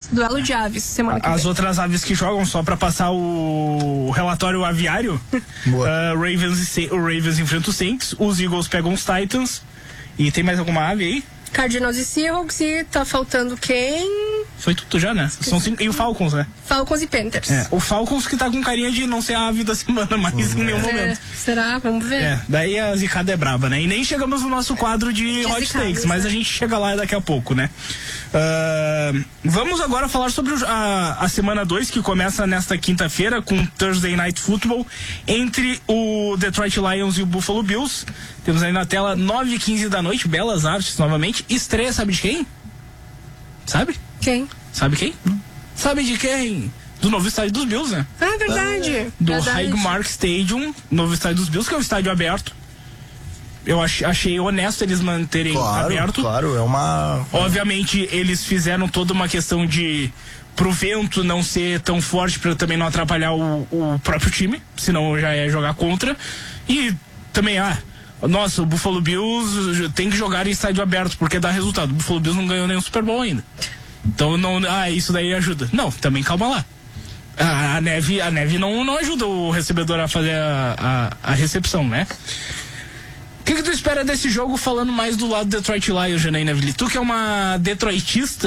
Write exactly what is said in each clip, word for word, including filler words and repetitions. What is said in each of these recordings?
duelo de aves semana que vem. As outras aves que jogam, só pra passar o relatório aviário, uh, Ravens, e o Ravens enfrenta os Saints, os Eagles pegam os Titans, e tem mais alguma ave aí? Cardinals e Seahawks, e tá faltando quem? Foi tudo já, né? São cinco, e o Falcons, né? Falcons e Panthers. É, o Falcons que tá com carinha de não ser a ave da semana, mas uhum. em nenhum é, momento. Será? Vamos ver. É, daí a zicada é braba, né? E nem chegamos no nosso quadro de, de hot zicadas, takes, mas né? a gente chega lá daqui a pouco, né? Uh, vamos agora falar sobre o, a, a semana dois, que começa nesta quinta-feira com Thursday Night Football entre o Detroit Lions e o Buffalo Bills. Temos aí na tela nove e quinze da noite, belas artes novamente. Estreia, sabe de quem? Sabe? Quem? Sabe quem? Hum. Sabe de quem? Do novo estádio dos Bills, né? Ah, verdade. Do verdade. Highmark Stadium, novo estádio dos Bills, que é um estádio aberto. Eu ach, achei honesto eles manterem claro, aberto. Claro, é uma... Obviamente, eles fizeram toda uma questão de pro vento não ser tão forte para também não atrapalhar o, o próprio time, senão já é jogar contra. E também, ah, nossa, o Buffalo Bills tem que jogar em estádio aberto, porque dá resultado. O Buffalo Bills não ganhou nenhum Super Bowl ainda. Então, não, ah, isso daí ajuda. Não, também calma lá. A, a neve, a neve não, não ajuda o recebedor a fazer a, a, a recepção, né? O que, que tu espera desse jogo, falando mais do lado do Detroit Lions, Janaína Villi? Tu que é uma detroitista,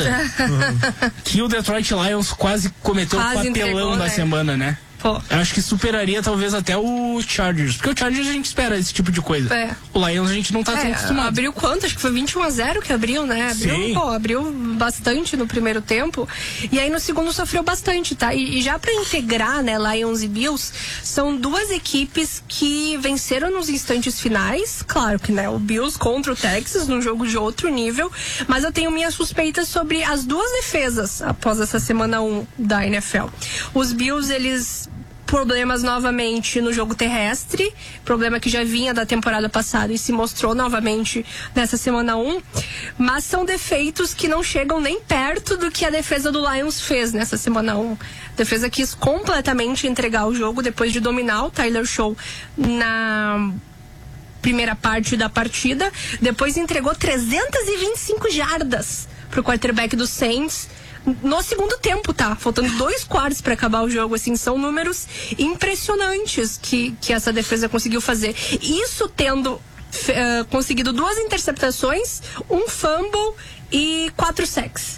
que o Detroit Lions quase cometeu o papelão entregou, da né? semana, né? Pô. Acho que superaria talvez até o Chargers, porque o Chargers a gente espera esse tipo de coisa. É. O Lions a gente não tá é, tão acostumado. Abriu quanto? Acho que foi vinte e um a zero que abriu, né? Abriu, Sim. Pô, abriu bastante no primeiro tempo, e aí no segundo sofreu bastante, tá? E, e já pra integrar, né, Lions e Bills, são duas equipes que venceram nos instantes finais, claro que, né, o Bills contra o Texas, num jogo de outro nível, mas eu tenho minhas suspeitas sobre as duas defesas após essa semana um da N F L. Os Bills, eles problemas novamente no jogo terrestre, problema que já vinha da temporada passada e se mostrou novamente nessa semana um, mas são defeitos que não chegam nem perto do que a defesa do Lions fez nessa semana um. A defesa quis completamente entregar o jogo depois de dominar o Tyler Show na primeira parte da partida, depois entregou trezentas e vinte e cinco jardas pro quarterback do Saints no segundo tempo, tá? Faltando dois quartos para acabar o jogo, assim, são números impressionantes que, que essa defesa conseguiu fazer. Isso tendo uh, conseguido duas interceptações, um fumble e quatro sacks.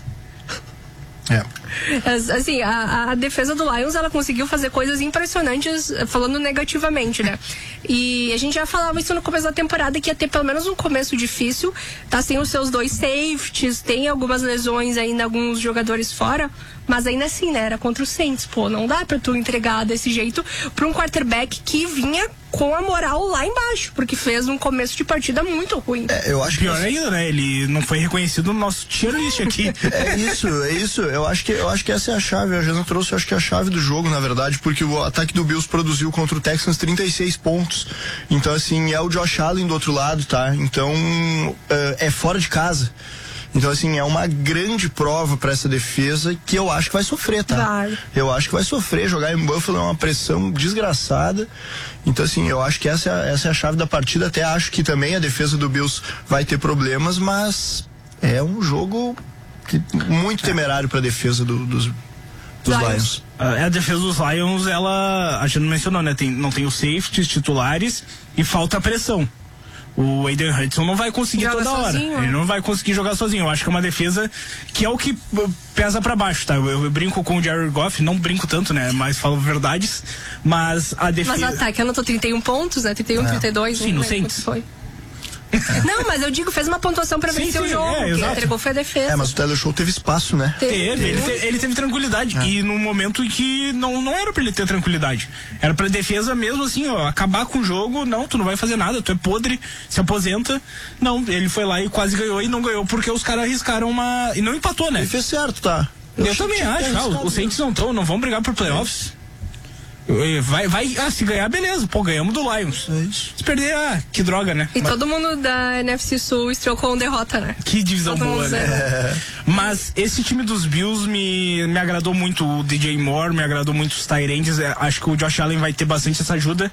É. Assim, a, a defesa do Lions, ela conseguiu fazer coisas impressionantes, falando negativamente, né? E a gente já falava isso no começo da temporada, que ia ter pelo menos um começo difícil, tá sem os seus dois safeties, tem algumas lesões ainda, alguns jogadores fora, mas ainda assim, né? Era contra o Saints, pô, não dá pra tu entregar desse jeito pra um quarterback que vinha com a moral lá embaixo, porque fez um começo de partida muito ruim. É, eu acho Pior que... ainda, né? Ele não foi reconhecido no nosso tier list aqui. É isso, é isso. Eu acho que, eu acho que essa é a chave. A Jana trouxe, eu acho que é a chave do jogo, na verdade, porque o ataque do Bills produziu contra o Texans trinta e seis pontos. Então, assim, é o Josh Allen do outro lado, tá? Então, é, é fora de casa. Então, assim, é uma grande prova para essa defesa que eu acho que vai sofrer, tá? Vai. Eu acho que vai sofrer. Jogar em Buffalo é uma pressão desgraçada. Então, assim, eu acho que essa é, essa é a chave da partida. Até acho que também a defesa do Bills vai ter problemas, mas é um jogo que, muito temerário para a defesa do, dos, dos Lions. Lions. A, a defesa dos Lions, ela, a gente não mencionou, né? Tem, não tem os safeties titulares e falta pressão. O Aiden Hudson não vai conseguir Joga toda hora. sozinho, Ele não vai conseguir jogar sozinho. Eu acho que é uma defesa que é o que pesa pra baixo, tá? Eu, eu brinco com o Jared Goff, não brinco tanto, né? Mas falo verdades. Mas a defesa... Mas o ataque anotou trinta e um pontos, né? trinta e um, é. trinta e dois. Sim, no Saints. Foi. Não, mas eu digo, fez uma pontuação pra vencer o jogo. É, quem entregou foi a defesa. É, mas o Tyler Show teve espaço, né? Teve, teve. Ele, te, ele teve tranquilidade. É. E num momento em que não, não era pra ele ter tranquilidade. Era pra defesa mesmo, assim, ó, acabar com o jogo. Não, tu não vai fazer nada, tu é podre, se aposenta. Não, ele foi lá e quase ganhou e não ganhou porque os caras arriscaram uma... E não empatou, né? Ele fez certo, tá? Eu, eu também acho, ah, os Saints não estão, não vão brigar por playoffs. Vai, vai, ah, se ganhar, beleza, pô, ganhamos do Lions. É isso. Se perder, ah, que droga, né? E Mas... todo mundo da N F C Sul estreou com derrota, né? Que divisão todo boa, né? Mas esse time dos Bills me, me agradou muito. O D J Moore, me agradou muito os Tyrands. Acho que o Josh Allen vai ter bastante essa ajuda.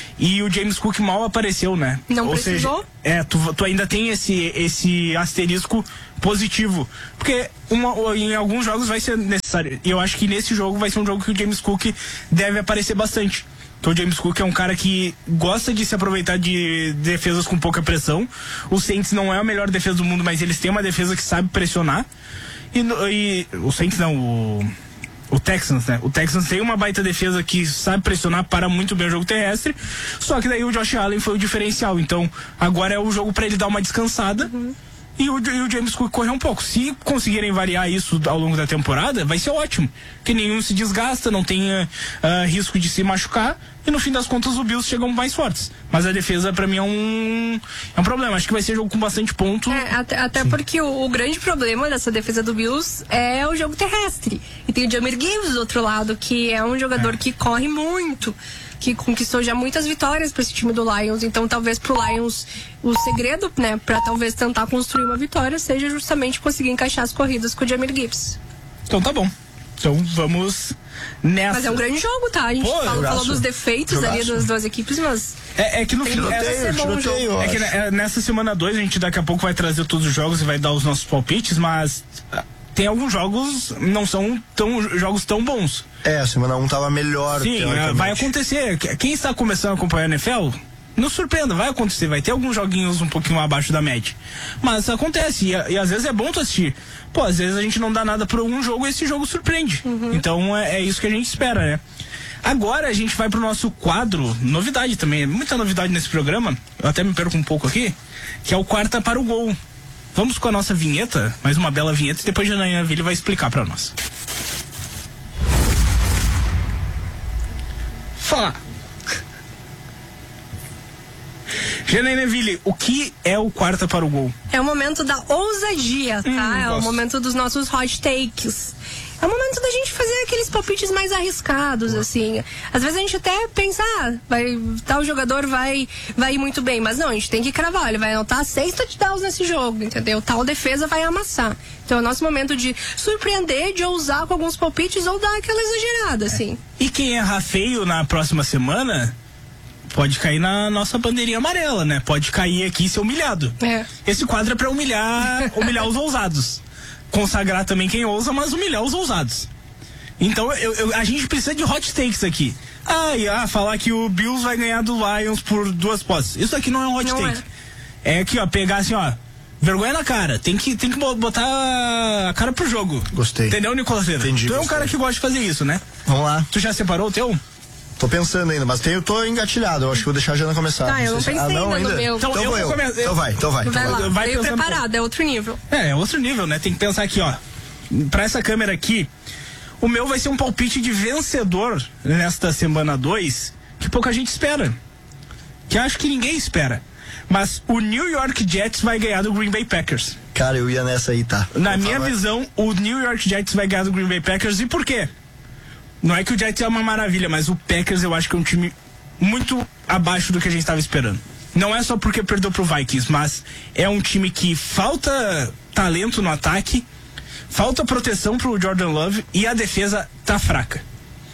E o James Cook mal apareceu, né? Não Ou precisou? Seja, é, tu, tu ainda tem esse, esse asterisco positivo. Porque uma, em alguns jogos vai ser necessário. E eu acho que nesse jogo vai ser um jogo que o James Cook deve aparecer bastante. Então o James Cook é um cara que gosta de se aproveitar de defesas com pouca pressão. O Saints não é a melhor defesa do mundo, mas eles têm uma defesa que sabe pressionar. E, e o Saints não, o, o Texans, né? O Texans tem uma baita defesa que sabe pressionar, para muito bem o jogo terrestre. Só que daí o Josh Allen foi o diferencial. Então agora é o jogo para ele dar uma descansada. Uhum. E o, e o James Cook correr um pouco. Se conseguirem variar isso ao longo da temporada, vai ser ótimo. Porque nenhum se desgasta, não tem uh, uh, risco de se machucar. E no fim das contas, os Bills chegam mais fortes. Mas a defesa, pra mim, é um, é um problema. Acho que vai ser jogo com bastante ponto. É, até, até porque o, o grande problema dessa defesa do Bills é o jogo terrestre. E tem o Jahmyr Gibbs do outro lado, que é um jogador é. que corre muito, que conquistou já muitas vitórias para esse time do Lions. Então talvez pro Lions o segredo, né, para talvez tentar construir uma vitória seja justamente conseguir encaixar as corridas com o Jahmyr Gibbs. Então tá bom. Então vamos nessa. Mas é um grande jogo, tá? A gente Pô, falou, falou dos defeitos jogaço. ali das duas equipes, mas É, é que no tem fim tudo é, pra ser bom o jogo. é que é, nessa semana dois a gente daqui a pouco vai trazer todos os jogos e vai dar os nossos palpites, mas tem alguns jogos não são tão jogos tão bons. É, a semana um tava melhor. Sim, vai acontecer. Quem está começando a acompanhar a N F L, não surpreenda, vai acontecer, vai ter alguns joguinhos um pouquinho abaixo da média. Mas acontece, e, e às vezes é bom tu assistir. Pô, às vezes a gente não dá nada por um jogo e esse jogo surpreende. Uhum. Então é, é isso que a gente espera, né? Agora a gente vai pro nosso quadro, novidade também, muita novidade nesse programa, eu até me perco um pouco aqui, que é o Quarta para o Gol. Vamos com a nossa vinheta, mais uma bela vinheta, e depois a Janaína Ville vai explicar pra nós. Fala! Janaína Ville, o que é o Quarta para o Gol? É o momento da ousadia, tá? Hum, é gosto. o momento dos nossos hot takes. É o momento da gente fazer aqueles palpites mais arriscados, assim. Às vezes a gente até pensa, ah, vai, tal jogador vai, vai ir muito bem. Mas não, a gente tem que cravar. Ele vai anotar seis touchdowns nesse jogo, entendeu? Tal defesa vai amassar. Então é o nosso momento de surpreender, de ousar com alguns palpites ou dar aquela exagerada, assim. E quem errar feio na próxima semana pode cair na nossa bandeirinha amarela, né? Pode cair aqui e ser humilhado. É. Esse quadro é pra humilhar, humilhar os ousados. Consagrar também quem ousa, mas humilhar os ousados. Então eu, eu, a gente precisa de hot takes aqui. Ah, e, ah, falar que o Bills vai ganhar do Lions por duas posses. Isso aqui não é um hot não take. É. é aqui, ó, pegar assim, ó, vergonha na cara. Tem que, tem que botar a cara pro jogo. Gostei. Entendeu, Nicolas? Entendi. Tu é um gostei. cara que gosta de fazer isso, né? Vamos lá. Tu já separou o teu? Tô pensando ainda, mas tem, eu tô engatilhado. Eu acho que vou deixar a Jana começar. Tá, eu não sei se- pensei ah, não, ainda no ainda? meu. Então, Então, eu vou vou eu. começar- Então vai, então vai. Vai então lá, vai veio pensando preparado, é outro nível. É, é outro nível, né? Tem que pensar aqui, ó. Pra essa câmera aqui, o meu vai ser um palpite de vencedor nesta semana dois, que pouca gente espera. Que acho que ninguém espera. Mas o New York Jets vai ganhar do Green Bay Packers. Cara, eu ia nessa aí, tá? Na Por minha favor. visão, o New York Jets vai ganhar do Green Bay Packers. E por quê? Não é que o Jets é uma maravilha, mas o Packers eu acho que é um time muito abaixo do que a gente estava esperando. Não é só porque perdeu pro Vikings, mas é um time que falta talento no ataque, falta proteção pro Jordan Love e a defesa tá fraca.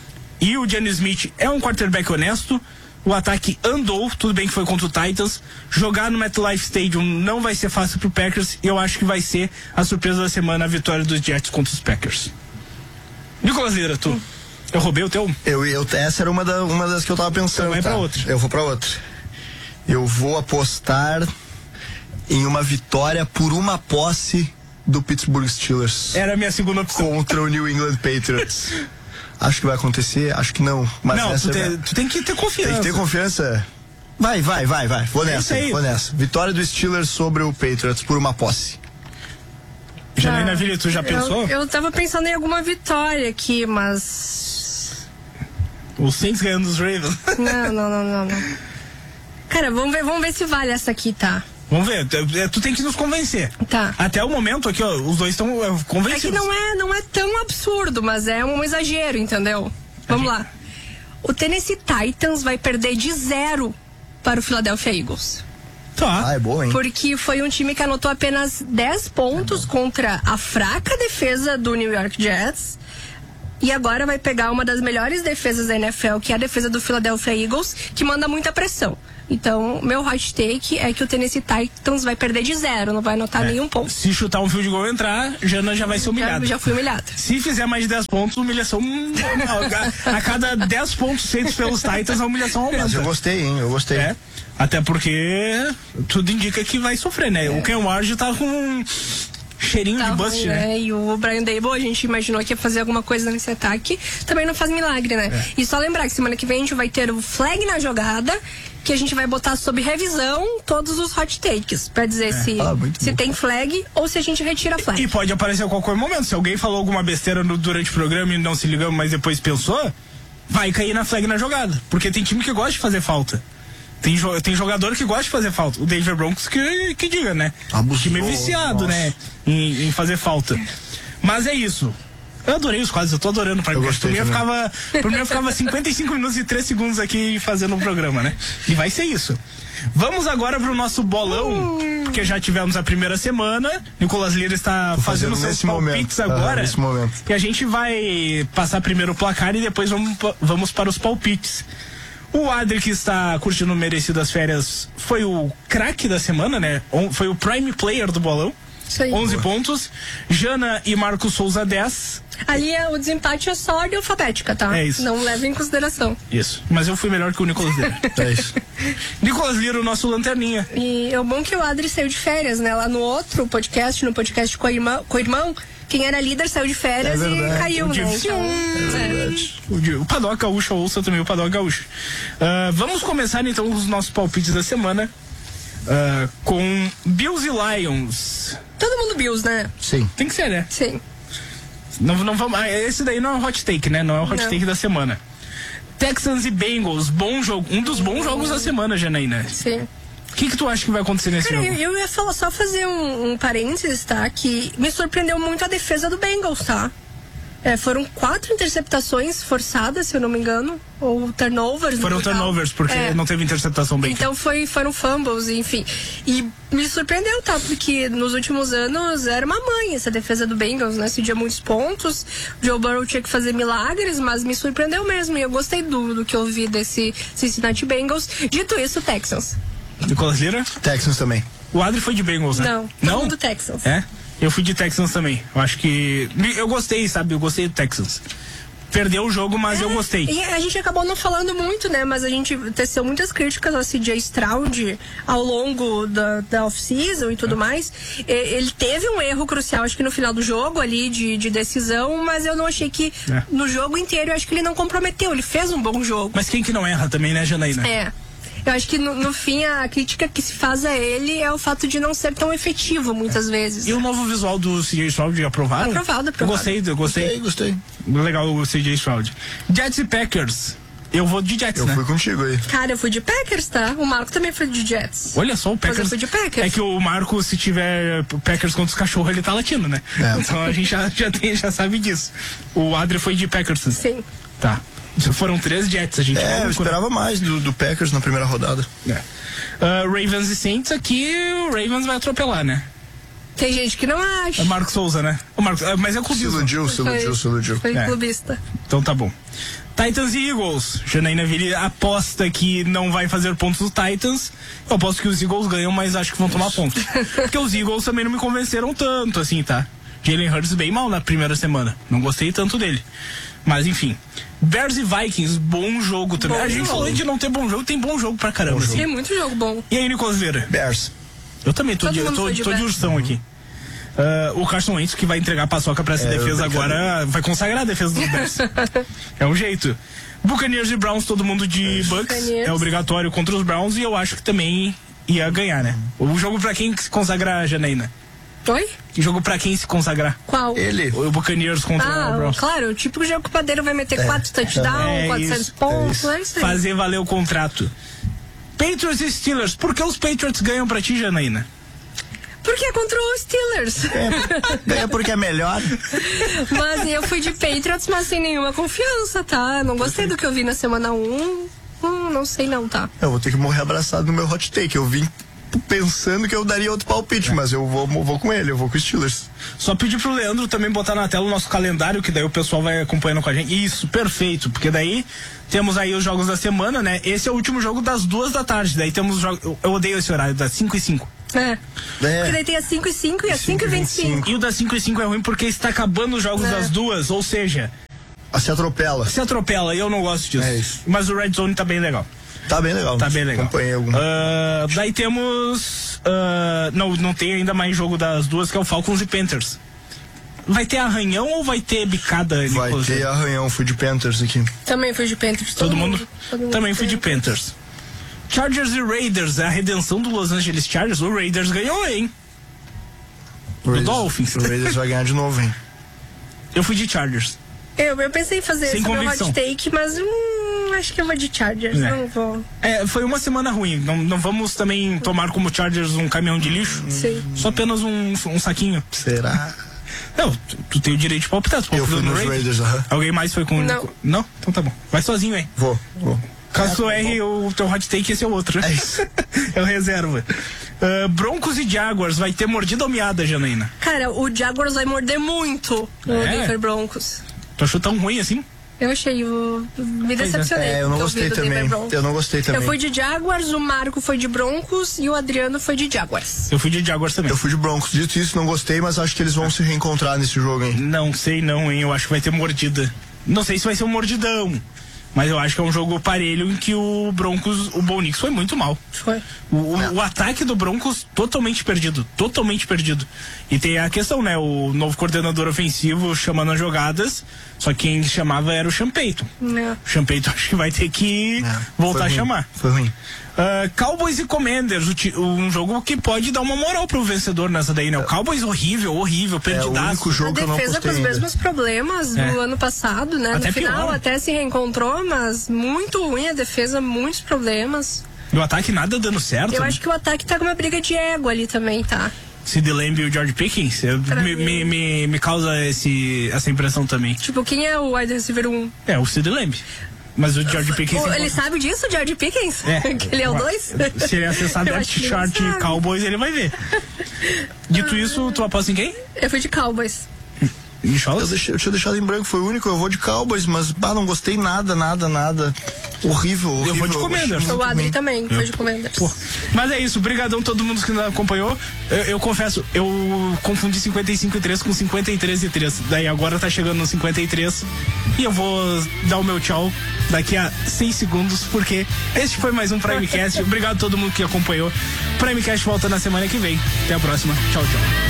E o Geno Smith é um quarterback honesto, o ataque andou, tudo bem que foi contra o Titans. Jogar no MetLife Stadium não vai ser fácil pro Packers e eu acho que vai ser a surpresa da semana, a vitória dos Jets contra os Packers. Nicolas Lira, tu... Hum. Eu roubei o teu? Eu, eu, essa era uma, da, uma das que eu tava pensando. Então vai tá? pra outra. Eu vou pra outra. Eu vou apostar em uma vitória por uma posse do Pittsburgh Steelers Era a minha segunda opção. contra o New England Patriots. Acho que vai acontecer, acho que não. Mas Não, essa tu, é te, minha- tu tem que ter confiança. tem que ter confiança. Vai, vai, vai, vai. Vou É nessa, isso aí. vou nessa. Vitória do Steelers sobre o Patriots por uma posse. Janaína Ah, Ville, tu já pensou? Eu, eu tava pensando em alguma vitória aqui, mas. Os Saints ganhando dos Ravens. Não, não, não, não, não. Cara, vamos ver, vamos ver se vale essa aqui, tá? Vamos ver, tu, tu tem que nos convencer. Tá. Até o momento aqui, ó, os dois estão É que convencidos. não é, não é tão absurdo, mas é um exagero, entendeu? Vamos lá. O Tennessee Titans vai perder de zero para o Philadelphia Eagles. Tá. Ah, é boa, hein? Porque foi um time que anotou apenas dez pontos é contra a fraca defesa do New York Jets. E agora vai pegar uma das melhores defesas da N F L, que é a defesa do Philadelphia Eagles, que manda muita pressão. Então, meu hot take é que o Tennessee Titans vai perder de zero, não vai anotar É. nenhum ponto. Se chutar um field goal e entrar, Jana já vai ser humilhada. Já, já fui humilhada. Se fizer mais de dez pontos, humilhação. a, a cada dez pontos feitos pelos Titans, a humilhação aumenta. Mas eu gostei, hein? Eu gostei. É. Até porque tudo indica que vai sofrer, né? É. O Ken Ward tá com um cheirinho tá de bust, ruim, né? né? E o Brian Daboll, a gente imaginou que ia fazer alguma coisa nesse ataque. Também não faz milagre, né? É. E só lembrar que semana que vem a gente vai ter o flag na jogada, que a gente vai botar sob revisão todos os hot takes, pra dizer é. se, ah, se tem flag ou se a gente retira a flag. E pode aparecer a qualquer momento. Se alguém falou alguma besteira no, durante o programa e não se ligamos, mas depois pensou, vai cair na flag na jogada. Porque tem time que gosta de fazer falta. Tem, jo tem jogador que gosta de fazer falta. O Denver Broncos que, que diga, né? Abusou, o time é viciado, nossa. né? Em, em fazer falta. Mas é isso. Eu adorei os quadros, eu tô adorando. Pra mim, por mim eu ficava, por mim eu ficava cinquenta e cinco minutos e três segundos aqui fazendo o programa, né? E vai ser isso. Vamos agora pro nosso bolão, porque já tivemos a primeira semana. Nicolas Lira está Tô fazendo, fazendo seus palpites momento. agora. Ah, nesse momento. E a gente vai passar primeiro o placar e depois vamos, vamos para os palpites. O Adri, que está curtindo merecidas férias, foi o craque da semana, né? Foi o prime player do bolão. Isso aí. onze pontos. Jana e Marcos Souza, dez. Ali é, o desempate é só ordem alfabética, tá? É isso. Não leva em consideração. Isso. Mas eu fui melhor que o Nicolas Lira. É isso. Nicolas Lira, o nosso lanterninha. E é bom que o Adri saiu de férias, né? Lá no outro podcast, no podcast com o irmão, com o irmão quem era líder saiu de férias é e caiu, o né? Então, é verdade. O, o Paddock Gaúcho, ouça também o Paddock Gaúcho. Uh, vamos começar então os nossos palpites da semana uh, com Bills e Lions. Todo mundo Bills, né? Sim. Tem que ser, né? Sim. Não, não vamos, esse daí não é o hot take, né? Não é o hot não. take da semana. Texans e Bengals, bom jogo. Um dos bons jogos da semana, Janaína. Sim. O que, que tu acha que vai acontecer nesse Cara, jogo? eu, eu ia falar, só fazer um, um parênteses, tá? Que me surpreendeu muito a defesa do Bengals, tá? É, foram quatro interceptações forçadas, se eu não me engano, ou turnovers. Foram turnovers, porque é. não teve interceptação bem. Então foi, foram fumbles, enfim. E me surpreendeu, tá? Porque nos últimos anos era uma mãe essa defesa do Bengals, né? Cedia muitos pontos, o Joe Burrow tinha que fazer milagres, mas me surpreendeu mesmo. E eu gostei do, do que eu vi desse Cincinnati Bengals. Dito isso, Texans. Nicolas Lira? Texans também. O Adri foi de Bengals, né? Não, não? todo do Texans. É? Eu fui de Texans também. Eu acho que... Eu gostei, sabe? Eu gostei do Texans. Perdeu o jogo, mas é, eu gostei. E a gente acabou não falando muito, né? Mas a gente teceu muitas críticas ao C J Stroud ao longo da, da off-season e tudo é. mais. E, ele teve um erro crucial, acho que no final do jogo ali, de, de decisão, mas eu não achei que é. no jogo inteiro, eu acho que ele não comprometeu. Ele fez um bom jogo. Mas quem que não erra também, né, Janaína? É. Eu acho que no, no fim a crítica que se faz a ele é o fato de não ser tão efetivo muitas vezes. E o novo visual do C J Stroud aprovaram? Aprovado, aprovado. Eu gostei, eu gostei. Gostei, gostei. Legal o C J Stroud. Jets e Packers. Eu vou de Jets, eu né? Eu fui contigo aí. Cara, eu fui de Packers, tá? O Marco também foi de Jets. Olha só, o Packers. Mas eu fui de Packers. É que o Marco, se tiver Packers contra os cachorros, ele tá latindo, né? É. Então a gente já, já, tem, já sabe disso. O Adri foi de Packers. Sim. Tá. Foram três Jets, a gente. É, eu esperava mais do, do Packers na primeira rodada. É. Uh, Ravens e Saints, aqui o Ravens vai atropelar, né? Tem gente que não acha. É o Marcos Souza, né? O Marcos, mas é clubista. Se iludiu, se iludiu, se iludiu. Foi é. clubista. Então tá bom. Titans e Eagles. Janaína Vili aposta que não vai fazer pontos dos Titans. Eu aposto que os Eagles ganham, mas acho que vão tomar pontos. Porque os Eagles também não me convenceram tanto, assim, tá? Jalen Hurts bem mal na primeira semana. Não gostei tanto dele. Mas enfim. Bears e Vikings, bom jogo também. Bom a gente jogo. falou de não ter bom jogo, tem bom jogo pra caramba. Assim. Tem muito jogo bom. E aí, Nicolas Vera? Bears. Eu também tô, de, eu tô, de, tô de ursão uhum. aqui. Uh, o Carson Wentz, que vai entregar a paçoca pra essa é, defesa agora, vai consagrar a defesa dos Bears. É um jeito. Buccaneers e Browns, todo mundo de Bucks. É obrigatório contra os Browns e eu acho que também ia ganhar, né? O jogo pra quem se consagrar, Janaína? Oi? Que jogo pra quem se consagrar? Qual? Ele. O Buccaneers contra ah, o Browns. Claro, o típico jogo que o padeiro vai meter é. quatro touchdowns, é quatrocentos isso, pontos, é isso. É isso aí. Fazer valer o contrato. Patriots e Steelers, por que os Patriots ganham pra ti, Janaína? Porque é contra os Steelers. É, é porque é melhor. Mas eu fui de Patriots, mas sem nenhuma confiança, tá? Não gostei do que eu vi na semana um. Hum, não sei não, tá? Eu vou ter que morrer abraçado no meu hot take. Eu vim pensando que eu daria outro palpite, é. mas eu vou, vou com ele, eu vou com os Steelers. Só pedir pro Leandro também botar na tela o nosso calendário, que daí o pessoal vai acompanhando com a gente. Isso, perfeito, porque daí temos aí os jogos da semana, né? Esse é o último jogo das duas da tarde, daí temos jogos, eu odeio esse horário, das cinco e cinco. É. É. Porque daí tem as cinco e cinco e as cinco e vinte e cinco. E o das cinco e cinco é ruim porque está acabando os jogos é. das duas, ou seja... Se atropela. Se atropela, e eu não gosto disso. É isso. Mas o Red Zone tá bem legal. Tá bem legal. Tá bem legal. Acompanhei algum. Uh, daí temos... Uh, não, não tem ainda mais jogo das duas, que é o Falcons e Panthers. Vai ter arranhão ou vai ter bicada? Vai Nicolas? ter arranhão, fui de Panthers aqui. Também fui de Panthers. Todo, todo mundo? mundo? Todo mundo Também fui de Panthers. Chargers e Raiders, a redenção do Los Angeles Chargers. O Raiders ganhou, hein? O do Dolphins. O Raiders vai ganhar de novo, hein? Eu fui de Chargers. Eu, eu pensei em fazer Sem esse meu convicção. hot take, mas hum, acho que eu vou de Chargers, é. não vou. É, foi uma semana ruim. Não, não vamos também tomar como Chargers um caminhão de lixo. Sim. Só apenas um, um saquinho. Será? Não, tu, tu tem o direito de palpitar. Tu eu fui nos Raiders, Raiders uh-huh. Alguém mais foi com... Não. Não? Então tá bom. Vai sozinho, hein? Vou, vou. Caso tu erre o teu hot take, esse é o outro. É isso. É o reserva. Uh, Broncos e Jaguars, vai ter mordida ou miada, Janaína? Cara, o Jaguars vai morder muito no É? Denver Broncos. Tu achou tão ruim assim? Eu achei, eu me decepcionei. É, eu não gostei também. Eu não gostei também. Eu fui de Jaguars, o Marco foi de Broncos e o Adriano foi de Jaguars. Eu fui de Jaguars também. Eu fui de Broncos. Dito isso, não gostei, mas acho que eles vão se reencontrar nesse jogo, hein? Não sei não, hein? Eu acho que vai ter mordida. Não sei se vai ser um mordidão, mas eu acho que é um jogo parelho em que o Broncos, o Bo Nix foi muito mal. Foi. O, o, o ataque do Broncos totalmente perdido, totalmente perdido. E tem a questão, né? O novo coordenador ofensivo chamando as jogadas, só que quem chamava era o Sean Payton. Não. O Sean Payton acho que vai ter que Não, voltar a ruim, chamar. Foi ruim. Uh, Cowboys e Commanders, um jogo que pode dar uma moral pro vencedor nessa daí, né? O Cowboys horrível, horrível, perdidaço. É o único jogo a que eu não defesa com os ainda. mesmos problemas do É. ano passado, né? Até no final pior. até se reencontrou, mas muito ruim a defesa, muitos problemas. E o ataque nada dando certo. Eu né? acho que o ataque tá com uma briga de ego ali também, tá? Sid Lamb e o George Pickens, eu, me, me, me, me causa esse, essa impressão também. Tipo, quem é o wide receiver um? É, o Sid Lamb. Mas o George Pickens... O, ele sabe disso, o George Pickens? É. Que ele é o dois? Se ele acessar Eu Depth acho que ele Chart sabe. Cowboys, ele vai ver. Dito isso, tu aposta em quem? Eu fui de Cowboys. Micholas? Eu, deixei, eu tinha deixado em branco, foi o único, eu vou de Cowboys, mas bah, não gostei nada, nada, nada. Horrível, horrível. Eu vou de Commanders. O Adri também foi de Commanders. Pô. Mas é isso, brigadão todo mundo que nos acompanhou. Eu, eu confesso, eu confundi cinquenta e cinco e três com cinquenta e três e três. Daí agora tá chegando no cinquenta e três. E eu vou dar o meu tchau daqui a seis segundos, porque este foi mais um Primecast. Obrigado a todo mundo que acompanhou. Primecast volta na semana que vem. Até a próxima. Tchau, tchau.